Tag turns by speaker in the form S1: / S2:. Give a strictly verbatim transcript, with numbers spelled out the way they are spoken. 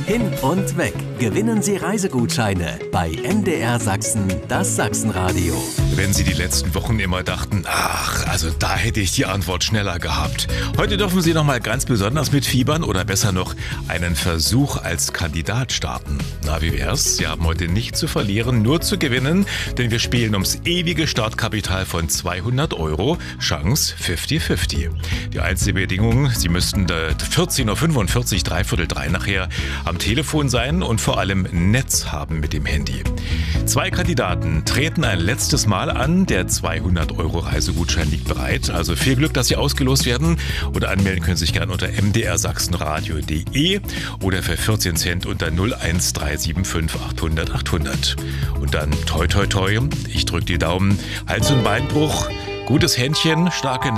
S1: Hin und weg. Gewinnen Sie Reisegutscheine bei M D R Sachsen, das Sachsenradio.
S2: Wenn Sie die letzten Wochen immer dachten, ach, also da hätte ich die Antwort schneller gehabt. Heute dürfen Sie noch mal ganz besonders mitfiebern oder besser noch einen Versuch als Kandidat starten. Na, wie wär's? Sie haben heute nichts zu verlieren, nur zu gewinnen, denn wir spielen ums ewige Startkapital von zweihundert Euro, Chance fünfzig fünfzig. Die einzige Bedingung, Sie müssten vierzehn Uhr fünfundvierzig, dreiviertel drei nachher am Telefon sein und vor allem Netz haben mit dem Handy. Zwei Kandidaten treten ein letztes Mal an. Der zweihundert Euro Reisegutschein liegt bereit. Also viel Glück, dass Sie ausgelost werden. Oder anmelden können Sie sich gerne unter m d r sachsenradio punkt d e oder für vierzehn Cent unter null eins drei sieben fünf achthundert achthundert. Und dann toi toi toi. Ich drücke die Daumen. Hals- und Beinbruch. Gutes Händchen, starke